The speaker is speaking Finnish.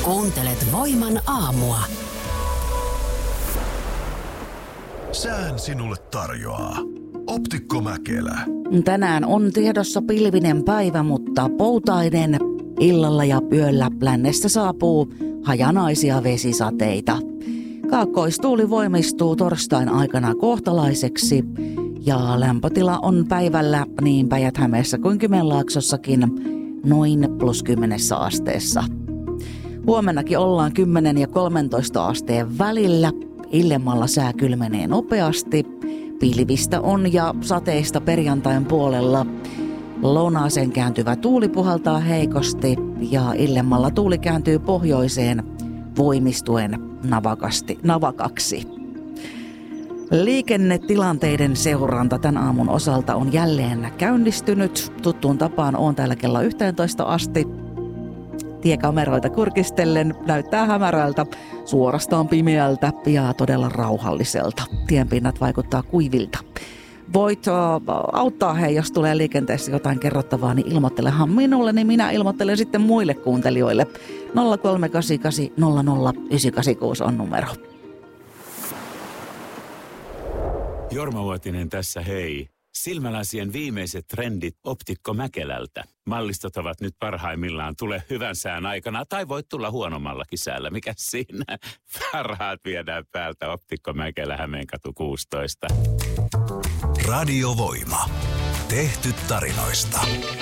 Kuuntelet Voiman aamua. Sään sinulle tarjoaa Optikko Mäkelä. Tänään on tiedossa pilvinen päivä, mutta poutainen. Illalla ja yöllä lännestä saapuu hajanaisia vesisateita. Kaakkoistuuli voimistuu torstain aikana kohtalaiseksi ja lämpötila on päivällä niin Päijät-Hämeessä kuin Kymenlaaksossakin noin +10 asteessa. Huomennakin ollaan 10 ja 13 asteen välillä. Illemmalla sää kylmenee nopeasti. Pilvistä on ja sateista perjantain puolella. Lounaaseen kääntyvä tuuli puhaltaa heikosti ja illemmalla tuuli kääntyy pohjoiseen voimistuen navakaksi. Liikennetilanteiden seuranta tämän aamun osalta on jälleen käynnistynyt. Tuttuun tapaan on täällä kello 11 asti. Tiekameroita kurkistellen näyttää hämärältä, suorastaan pimeältä ja todella rauhalliselta. Tienpinnat vaikuttaa kuivilta. Voit auttaa jos tulee liikenteessä jotain kerrottavaa, niin ilmoittelehan minulle, niin minä ilmoittelen sitten muille kuuntelijoille. 0388 00 986 on numero. Jorma Vuotinen tässä, hei. Silmälasien viimeiset trendit Optikko Mäkelältä. Mallistot ovat nyt parhaimmillaan. Tule hyvän sään aikana tai voit tulla huonommallakin säällä. Mikä siinä? Parhaat viedään päältä. Optikko Mäkelä, Hämeenkatu 16. Radio Voima. Tehty tarinoista.